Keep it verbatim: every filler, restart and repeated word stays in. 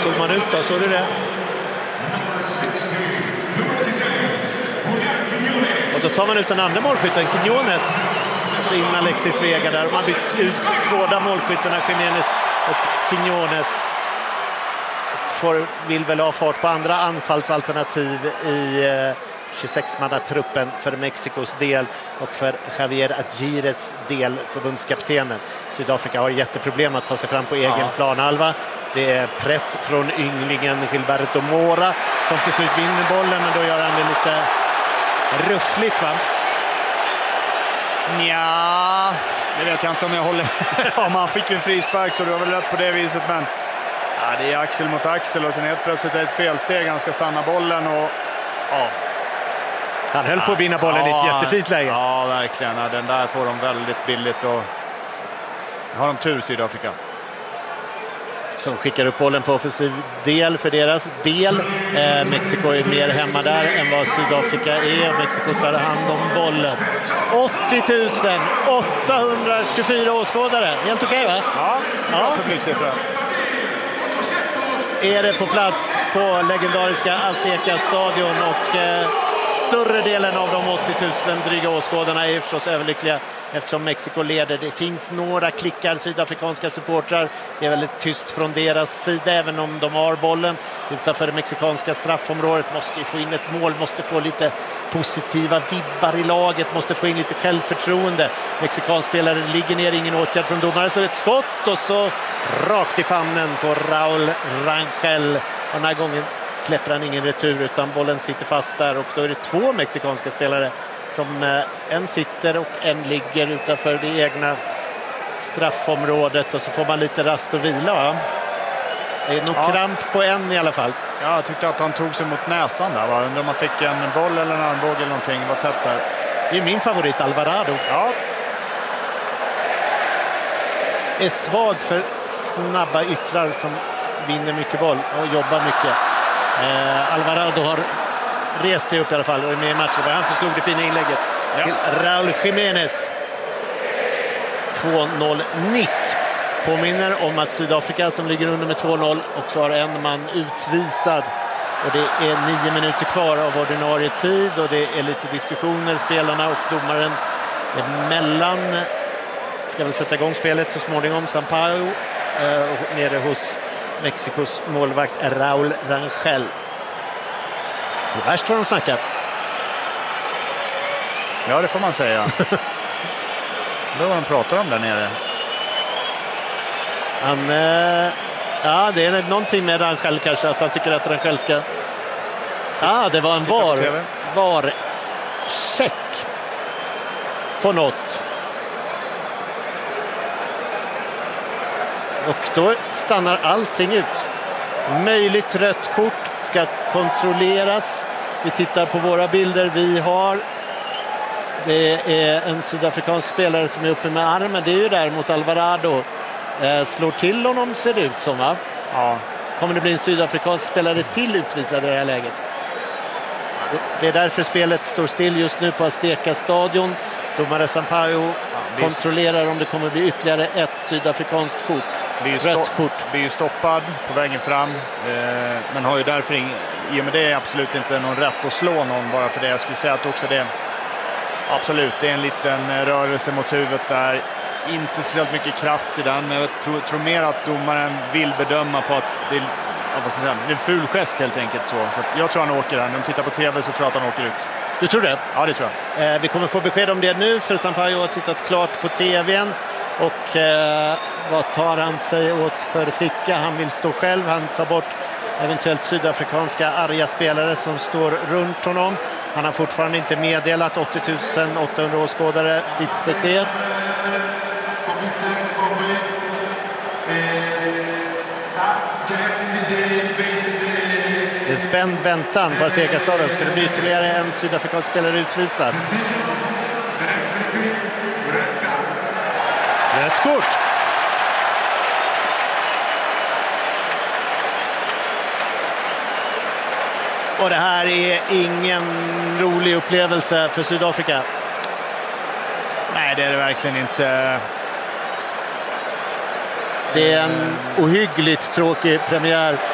tog man ut då, såg du det? Och då tar man ut den andra målskytten, Quiñones. Så in med Alexis Vega där. Man bytt ut båda målskyttarna, Jiménez och Quiñones. Och får, vill väl ha fart på andra anfallsalternativ i eh, tjugosex-manna-truppen för Mexikos del och för Javier Aguirres del, förbundskaptenen. Sydafrika har jätteproblem att ta sig fram på egen ja. planhalva. Det är press från ynglingen Gilberto Mora som till slut vinner bollen, men då gör han det lite ruffligt, va? Ja, det vet jag inte om jag håller. Ja, man fick en frispark så du har väl rätt på det viset, men ja, det är axel mot axel och sen helt plötsligt är det ett felsteg. Han ska stanna bollen och ja. Han höll på att vinna bollen ja, i ett jättefint läge. Ja, verkligen. Ja, den där får de väldigt billigt och har de tur, Sydafrika. Som skickar upp bollen på offensiv del för deras del. Eh, Mexiko är mer hemma där än vad Sydafrika är. Mexiko tar hand om bollen. åttio tusen åttahundratjugofyra åskådare. Helt okej, okay, va? Ja, ja. Publiksiffra. Är det på plats på legendariska Azteca-stadion och eh, större delen av de åttio tusen dryga åskådarna är förstås överlyckliga eftersom Mexiko leder. Det finns några klickar sydafrikanska supportrar. Det är väldigt tyst från deras sida även om de har bollen utanför det mexikanska straffområdet. Måste ju få in ett mål, måste få lite positiva vibbar i laget, måste få in lite självförtroende. Mexikansk spelare ligger ner, ingen åtgärd från domare, så ett skott och så rakt i famnen på Raul Rangel. Och den här gången släpper han ingen retur utan bollen sitter fast där och då är det två mexikanska spelare som eh, en sitter och en ligger utanför det egna straffområdet och så får man lite rast och vila, va? Det är nog ja. kramp på en i alla fall. Ja, jag tyckte att han tog sig mot näsan där, va? Undrar om man fick en boll eller en armbåge eller någonting, var tätt där. Det är min favorit, Alvarado. Ja. Är svag för snabba yttrar som vinner mycket boll och jobbar mycket. Eh, Alvarado har rest sig upp i alla fall och är med i matchen. Det var han som slog det fina inlägget ja. till Raul Jiménez. två noll nick. Påminner om att Sydafrika som ligger under med två noll också har en man utvisad. Och det är nio minuter kvar av ordinarie tid och det är lite diskussioner spelarna och domaren emellan. Ska väl sätta igång spelet så småningom. Sampaio eh, nere hos Mexikos målvakt Raul Rangel. Det är värst vad de snackar. Ja, det får man säga. Det var vad de pratar om där nere. Han, eh, ja, det är någonting med Rangel kanske, att han tycker att Rangel ska... Ja, ah, det var en var, var check på något. Och då stannar allting ut. Möjligt rött kort ska kontrolleras. Vi tittar på våra bilder vi har. Det är en sydafrikansk spelare som är uppe med armen. Det är ju där mot Alvarado. Eh, slår till honom ser det ut som, va? Ja. Kommer det bli en sydafrikansk spelare till utvisad i det här läget? Det, det är därför spelet står still just nu på Azteca-stadion. Domare Sampaio ja, kontrollerar om det kommer bli ytterligare ett sydafrikanskt kort. Blir rött kort. Blir ju stoppad på vägen fram. Eh, men har ju därför ing, i och med det är absolut inte någon rätt att slå någon bara för det. Jag skulle säga att också det absolut, det är en liten rörelse mot huvudet där. Inte speciellt mycket kraft i den, men jag tror, tror mer att domaren vill bedöma på att det är, vad ska jag säga, det är en ful gest helt enkelt. Så, så jag tror han åker här. När de tittar på tv så tror jag att han åker ut. Du tror det? Ja, det tror jag. Eh, vi kommer få besked om det nu för Sampaio har tittat klart på tvn. Och eh, vad tar han sig åt för ficka? Han vill stå själv, han tar bort eventuellt sydafrikanska arga spelare som står runt honom. Han har fortfarande inte meddelat åttio tusen åttahundra åskådare sitt besked. Det är spänd väntan på Azteca-stadion. Ska det bli ytterligare en sydafrikansk spelare utvisad? Rätt kort. Och det här är ingen rolig upplevelse för Sydafrika. Nej, det är det verkligen inte. Det är en ohyggligt tråkig premiär